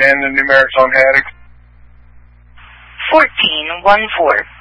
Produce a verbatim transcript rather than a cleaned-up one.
and the numerics on Haddock. fourteen one four.